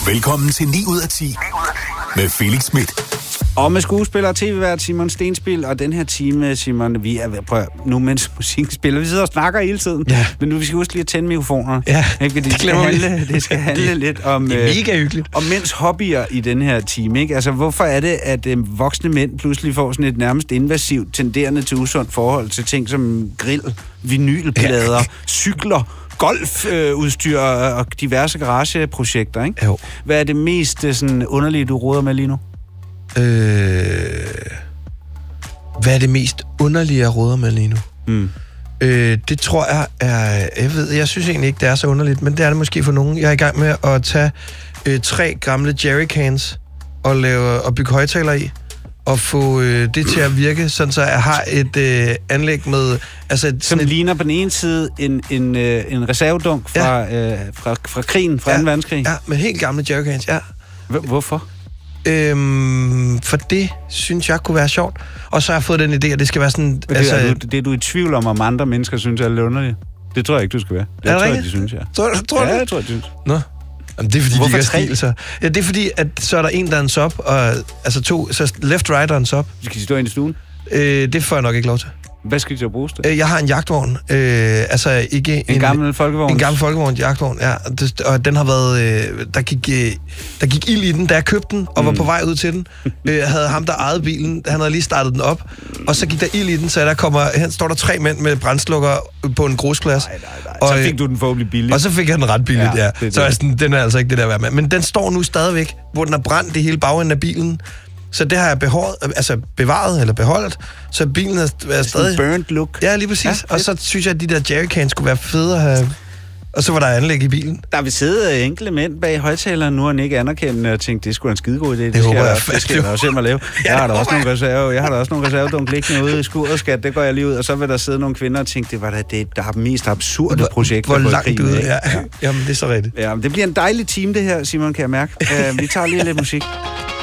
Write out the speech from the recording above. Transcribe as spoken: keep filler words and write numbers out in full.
Velkommen til ni ud af ti med Felix Smith. Og med skuespiller og tv-vært Simon Stenspil, og den her time, Simon, vi er ved at prøve, nu mens musikken spiller, vi sidder og snakker hele tiden, ja. Men nu vi skal huske lige at tænde mikrofoner. Ja, ikke? Det, det, skal handle, det skal handle det, lidt om... Det er mega hyggeligt. Om mænds hobbyer i den her time, ikke? Altså, hvorfor er det, at øh, voksne mænd pludselig får sådan et nærmest invasivt, tenderende til usundt forhold til ting som grill, vinylplader, ja. cykler, golfudstyr øh, og diverse garageprojekter, ikke? Jo. Hvad er det mest sådan, underlige, du råder med lige nu? Øh, hvad er det mest underlige, jeg råder med lige nu? Mm. Øh, det tror jeg er... Jeg ved, jeg synes egentlig ikke, det er så underligt, men det er det måske for nogen. Jeg er i gang med at tage øh, tre gamle jerrycans og, lave, og bygge højtaler i, og få øh, det til at virke, sådan så jeg har et øh, anlæg med... Altså, Som et, ligner på den ene side en, en, øh, en reservedunk fra, ja. øh, fra, fra krigen, fra ja, anden verdenskrig. Ja, med helt gamle jerrycans, ja. H- hvorfor? Øhm, for det synes jeg kunne være sjovt. Og så har jeg fået den idé, at det skal være sådan... Det, altså, er, du, det er du i tvivl om, om andre mennesker synes er lidt underligt. Det tror jeg ikke, du skal være. Det er det tror rigtigt? jeg, de synes, ja. Tror, tror ja, du? jeg tror, de synes. Nå. Jamen, det er fordi, Hvorfor de tre? ikke har stil, så. Ja, det er fordi, at så er der en, der er en sop, og altså to, så left, right og en sop. Skal de stå ind i stuen? Øh, det får jeg nok ikke lov til. Hvad skal de så bruges til? Øh, jeg har en jagtvogn. Øh, altså ikke en... En gammel folkevogn? En gammel folkevogn, jagtvogn, ja. Det, og den har været... Øh, der, gik, øh, der gik ild i den, da jeg købte den, og mm. var på vej ud til den. øh, havde ham, der ejede bilen, han havde lige startet den op, og så gik der ild i den, så der kommer... Her står der tre mænd med brandslukker på en grusplads. Nej, nej, nej. Og, så fik du den forhåbentlig billigt. Og så fik jeg den ret billigt, ja. ja. Så er sådan, den er altså ikke det der værd med. Men den står nu stadigvæk, hvor den er brændt det hele bagenden af bilen. Så det har jeg behåret, altså bevaret eller beholdt, så bilen er, er stadig... burnt look. Ja, lige præcis. Ja, og så synes jeg, at de der jerrycans skulle være fede at have... Og så var der anlæg i bilen. Der vil sidde enkelte mænd bag højtaleren nu, og ikke anerkende og tænke, det skulle en skidegod idé. Det, det håber jeg, jeg, jeg det skal jeg også hjem og lave. Jeg har da også nogle reserve, jeg har da også nogle reservedunk liggende ude i skuret, skat. Det går jeg lige ud, og så vil der sidde nogle kvinder og tænke, det var da det, der har mest absurde projekt. Hvor langt ude, ja. ja. Jamen, det er så rigtigt. Ja, men det bliver en dejlig time, det her, Simon, kan jeg mærke. Uh, vi tager lige lidt musik.